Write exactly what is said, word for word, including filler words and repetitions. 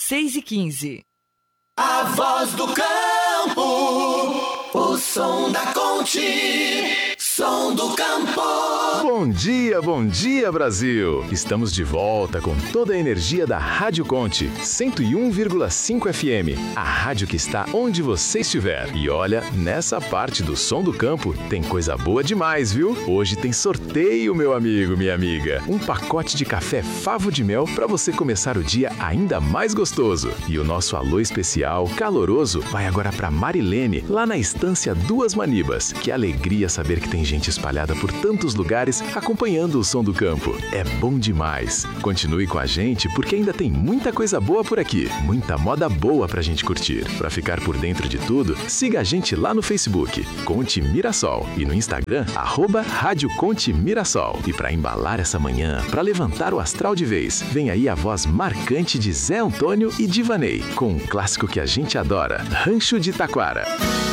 seis e quinze. A voz do campo, o som da Conte, som do campo. Bom dia, bom dia, Brasil! Estamos de volta com toda a energia da Rádio Conte, cento e um vírgula cinco F M, a rádio que está onde você estiver. E olha, nessa parte do som do campo tem coisa boa demais, viu? Hoje tem sorteio, meu amigo, minha amiga. Um pacote de café Favo de Mel para você começar o dia ainda mais gostoso. E o nosso alô especial, caloroso, vai agora para Marilene, lá na Estância Duas Manibas. Que alegria saber que tem gente espalhada por tantos lugares acompanhando o som do campo. É bom demais. Continue com a gente porque ainda tem muita coisa boa por aqui. Muita moda boa pra gente curtir. Pra ficar por dentro de tudo, siga a gente lá no Facebook, Conte Mirassol, e no Instagram, arroba Rádio Conte Mirassol. E pra embalar essa manhã, pra levantar o astral de vez, vem aí a voz marcante de Zé Antônio e Divanei, com um clássico que a gente adora, Rancho de Taquara.